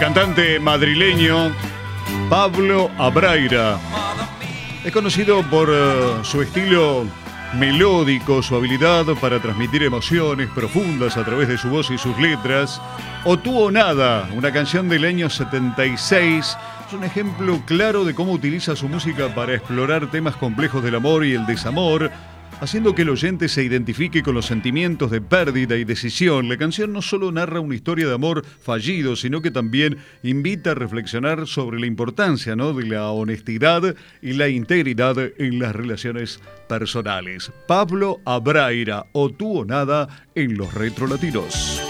cantante madrileño Pablo Abraira es conocido por su estilo melódico, su habilidad para transmitir emociones profundas a través de su voz y sus letras. O Tú o Nada, una canción del año 76, es un ejemplo claro de cómo utiliza su música para explorar temas complejos del amor y el desamor, haciendo que el oyente se identifique con los sentimientos de pérdida y decisión. La canción no solo narra una historia de amor fallido, sino que también invita a reflexionar sobre la importancia, ¿no?, de la honestidad y la integridad en las relaciones personales. Pablo Abraira, O Tú o Nada, en los Retro Latinos.